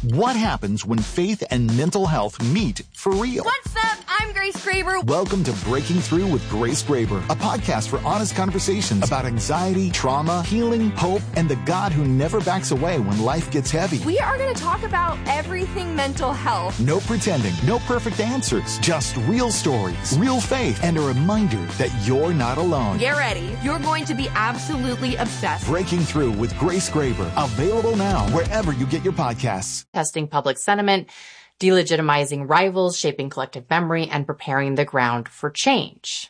What happens when faith and mental health meet for real? What's up? I'm Grace Graber. Welcome to Breaking Through with Grace Graber, a podcast for honest conversations about anxiety, trauma, healing, hope, and the God who never backs away when life gets heavy. We are going to talk about everything mental health. No pretending, no perfect answers, just real stories, real faith, and a reminder that you're not alone. Get ready. You're going to be absolutely obsessed. Breaking Through with Grace Graber, available now wherever you get your podcasts. Testing public sentiment, delegitimizing rivals, shaping collective memory, and preparing the ground for change.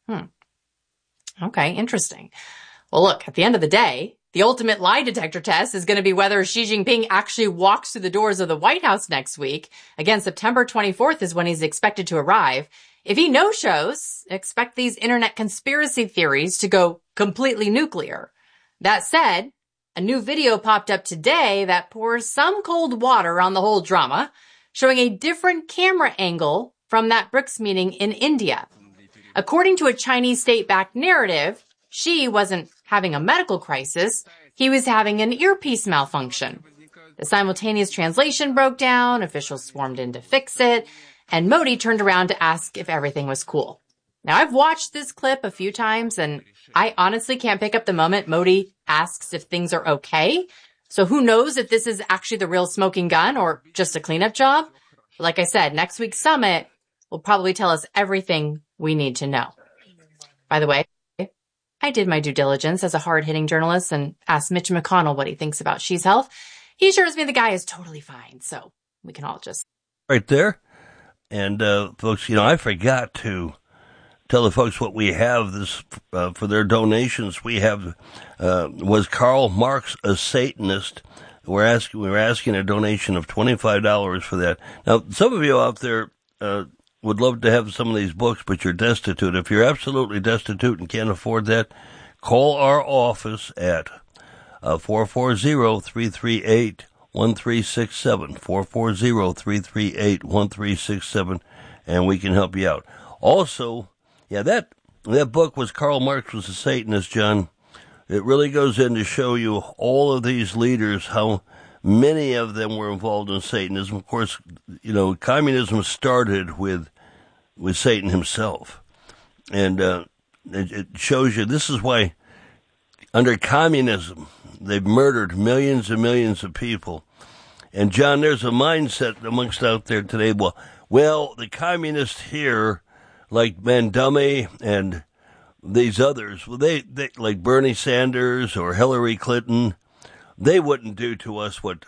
Okay, interesting. Well, look, at the end of the day, the ultimate lie detector test is going to be whether Xi Jinping actually walks through the doors of the White House next week. Again, September 24th is when he's expected to arrive. If he no-shows, expect these internet conspiracy theories to go completely nuclear. That said, a new video popped up today that pours some cold water on the whole drama, showing a different camera angle from that BRICS meeting in India. According to a Chinese state-backed narrative, Xi wasn't having a medical crisis, he was having an earpiece malfunction. The simultaneous translation broke down, officials swarmed in to fix it, and Modi turned around to ask if everything was cool. Now, I've watched this clip a few times, and I honestly can't pick up the moment Modi asks if things are okay. So who knows if this is actually the real smoking gun or just a cleanup job? But like I said, next week's summit will probably tell us everything we need to know. By the way, I did my due diligence as a hard-hitting journalist and asked Mitch McConnell what he thinks about Xi's health. He assures me the guy is totally fine, so we can all just... Right there. And, folks, I forgot to tell the folks what we have this for their donations. We have was Karl Marx a Satanist? We were asking a donation of $25 for that. Now, some of you out there would love to have some of these books, but you're destitute. If you're absolutely destitute and can't afford that, call our office at 440-338-1367, 440-338-1367, and we can help you out. Also, yeah, that book was Karl Marx was a Satanist, John. It really goes in to show you all of these leaders, how many of them were involved in Satanism. Of course, communism started with Satan himself. And it shows you, this is why under communism, they've murdered millions and millions of people. And John, there's a mindset amongst out there today, well, the communists here, like Mandela and these others, they like Bernie Sanders or Hillary Clinton, they wouldn't do to us what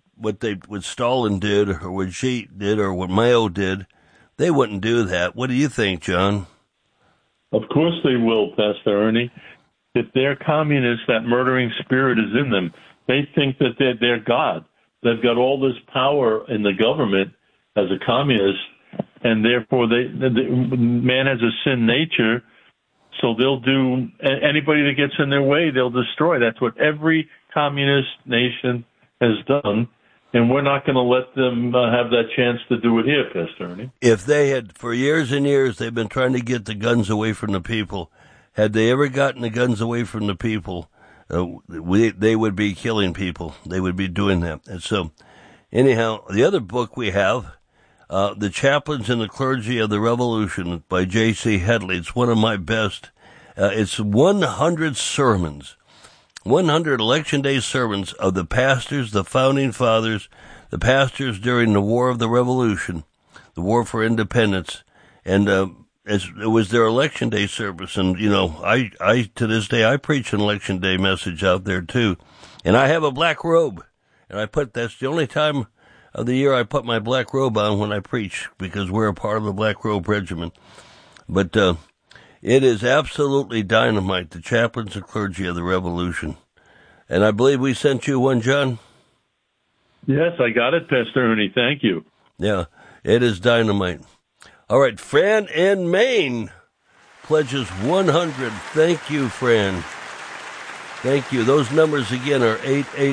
Stalin did or what Xi did or what Mao did. They wouldn't do that. What do you think, John? Of course they will, Pastor Ernie. If they're communists, that murdering spirit is in them. They think that they're God. They've got all this power in the government as a communist, and therefore man has a sin nature, so they'll do anybody that gets in their way, they'll destroy. That's what every communist nation has done, and we're not going to let them have that chance to do it here, Pastor Ernie. If they had, for years and years, they've been trying to get the guns away from the people. Had they ever gotten the guns away from the people, they would be killing people. They would be doing that. And so, anyhow, the other book we have, The Chaplains and the Clergy of the Revolution by J.C. Headley. It's one of my best. It's 100 sermons, 100 Election Day sermons of the pastors, the founding fathers, the pastors during the War of the Revolution, the War for Independence, and it was their Election Day service. And, I to this day, I preach an Election Day message out there, too. And I have a black robe, and that's the only time of the year I put my black robe on when I preach, because we're a part of the Black Robe Regiment. But it is absolutely dynamite, The Chaplains and Clergy of the Revolution. And I believe we sent you one, John? Yes, I got it, Pastor Ernie. Thank you. Yeah, it is dynamite. All right, Fran in Maine pledges 100. Thank you, Fran. Thank you. Those numbers again are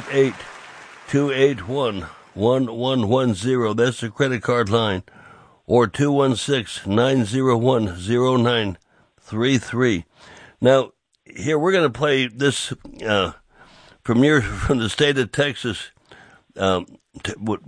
888-281-1110. That's the credit card line. Or 216-901-0933. Now, here we're going to play this from the state of Texas.